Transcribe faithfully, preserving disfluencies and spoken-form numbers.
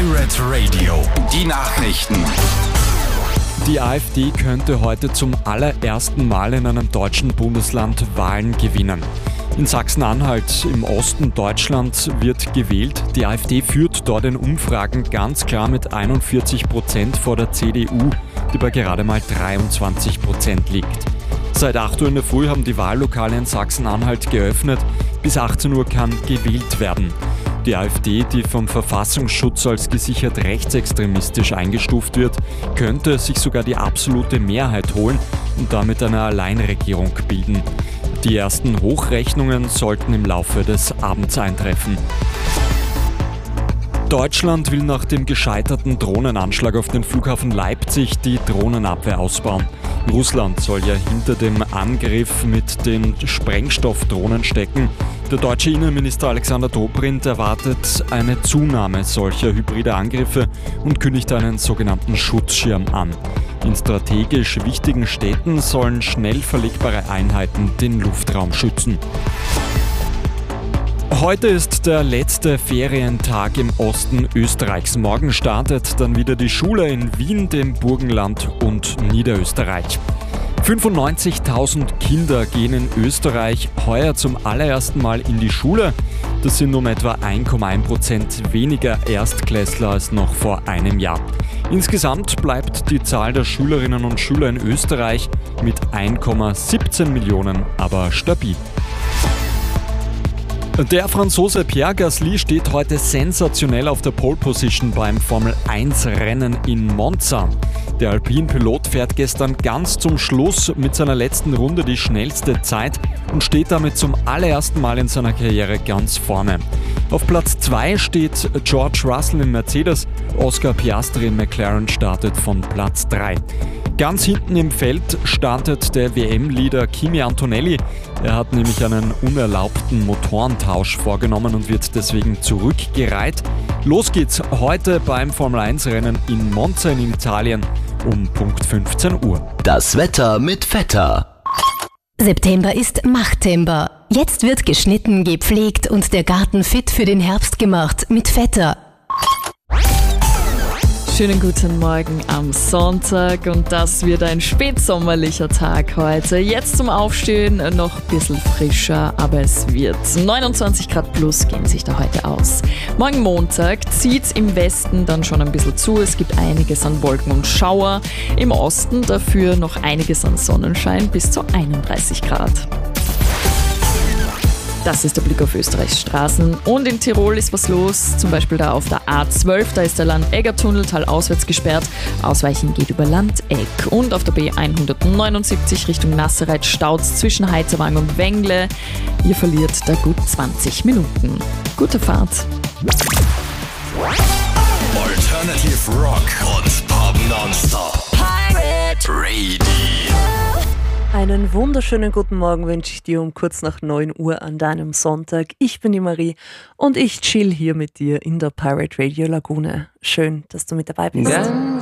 Pirate Radio, die Nachrichten. Die AfD könnte heute zum allerersten Mal in einem deutschen Bundesland Wahlen gewinnen. In Sachsen-Anhalt im Osten Deutschlands wird gewählt. Die AfD führt dort in Umfragen ganz klar mit einundvierzig Prozent vor der C D U, die bei gerade mal dreiundzwanzig Prozent liegt. Seit acht Uhr in der Früh haben die Wahllokale in Sachsen-Anhalt geöffnet. Bis achtzehn Uhr kann gewählt werden. Die AfD, die vom Verfassungsschutz als gesichert rechtsextremistisch eingestuft wird, könnte sich sogar die absolute Mehrheit holen und damit eine Alleinregierung bilden. Die ersten Hochrechnungen sollten im Laufe des Abends eintreffen. Deutschland will nach dem gescheiterten Drohnenanschlag auf den Flughafen Leipzig die Drohnenabwehr ausbauen. Russland soll ja hinter dem Angriff mit den Sprengstoffdrohnen stecken. Der deutsche Innenminister Alexander Dobrindt erwartet eine Zunahme solcher hybrider Angriffe und kündigt einen sogenannten Schutzschirm an. In strategisch wichtigen Städten sollen schnell verlegbare Einheiten den Luftraum schützen. Heute ist der letzte Ferientag im Osten Österreichs. Morgen startet dann wieder die Schule in Wien, dem Burgenland und Niederösterreich. fünfundneunzigtausend Kinder gehen in Österreich heuer zum allerersten Mal in die Schule. Das sind um etwa eins Komma eins Prozent weniger Erstklässler als noch vor einem Jahr. Insgesamt bleibt die Zahl der Schülerinnen und Schüler in Österreich mit eins Komma siebzehn Millionen aber stabil. Der Franzose Pierre Gasly steht heute sensationell auf der Pole Position beim Formel eins Rennen in Monza. Der Alpine-Pilot fährt gestern ganz zum Schluss mit seiner letzten Runde die schnellste Zeit und steht damit zum allerersten Mal in seiner Karriere ganz vorne. Auf Platz zwei steht George Russell in Mercedes, Oscar Piastri in McLaren startet von Platz drei. Ganz hinten im Feld startet der W M-Leader Kimi Antonelli. Er hat nämlich einen unerlaubten Motorentausch vorgenommen und wird deswegen zurückgereiht. Los geht's heute beim Formel eins Rennen in Monza in Italien um Punkt fünfzehn Uhr. Das Wetter mit Vetter. September ist Machttember. Jetzt wird geschnitten, gepflegt und der Garten fit für den Herbst gemacht mit Vetter. Schönen guten Morgen am Sonntag und das wird ein spätsommerlicher Tag heute. Jetzt zum Aufstehen noch ein bisschen frischer, aber es wird neunundzwanzig Grad plus gehen sich da heute aus. Morgen Montag zieht's im Westen dann schon ein bisschen zu. Es gibt einiges an Wolken und Schauer. Im Osten dafür noch einiges an Sonnenschein bis zu einunddreißig Grad. Das ist der Blick auf Österreichs Straßen. Und in Tirol ist was los, zum Beispiel da auf der A zwölf, da ist der Land-Egger-Tunnel talauswärts gesperrt. Ausweichen geht über Landegg. Und auf der B hundertneunundsiebzig Richtung Nassereit staut's zwischen Heizerwang und Wengle. Ihr verliert da gut zwanzig Minuten. Gute Fahrt. Alternative Rock und Pop nonstop. Pirate Radio. Einen wunderschönen guten Morgen wünsche ich dir um kurz nach neun Uhr an deinem Sonntag. Ich bin die Marie und ich chill hier mit dir in der Pirate Radio Lagune. Schön, dass du mit dabei bist. Ja.